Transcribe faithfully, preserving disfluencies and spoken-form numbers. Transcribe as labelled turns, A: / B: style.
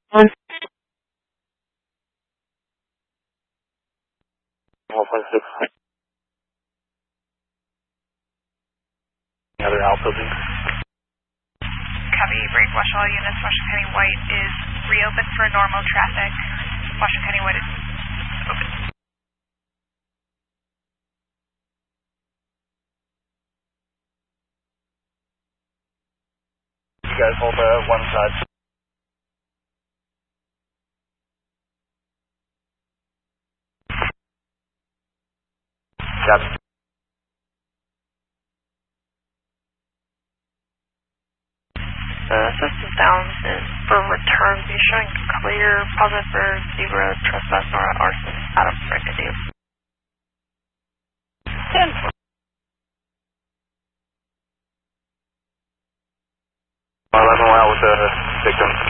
A: one point six. Other Alpha building.
B: Copy, break, wash all units. Washington County White is reopened for normal traffic. Washington County White is open.
A: You guys hold uh, one side. Copy.
C: The system down is for return. Be showing clear, positive for zebra, trespass, or arson. Adam, negative. ten.
A: eleven, well, with the victim.